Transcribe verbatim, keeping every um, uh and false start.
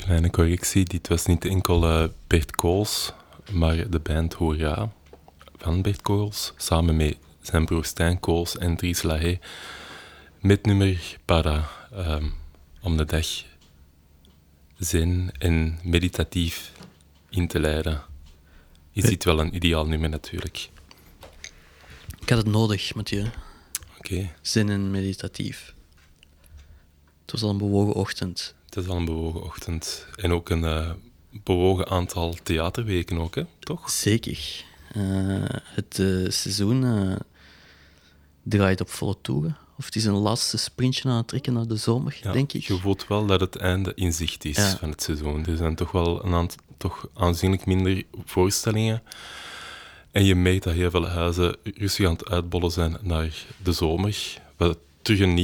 Kleine correctie, dit was niet enkel uh, Bert Kools, maar de band Hoera van Bert Kools, samen met zijn broer Stijn Kools en Dries Lahey, met nummer Para, um, om de dag zen en meditatief in te leiden. Is dit wel een ideaal nummer natuurlijk? Ik had het nodig, Mathieu. Oké. Okay. Zen en meditatief. Het was al een bewogen ochtend. Het is al een bewogen ochtend. En ook een uh, bewogen aantal theaterweken ook, hè? Toch? Zeker. Uh, het uh, seizoen uh, draait op volle toeren. Of het is een laatste sprintje aan het trekken naar de zomer, ja, denk ik. Je voelt wel dat het einde in zicht is ja. van het seizoen. Er zijn toch wel een aantal, toch aanzienlijk minder voorstellingen. En je merkt dat heel veel huizen rustig aan het uitbollen zijn naar de zomer. Wat terug een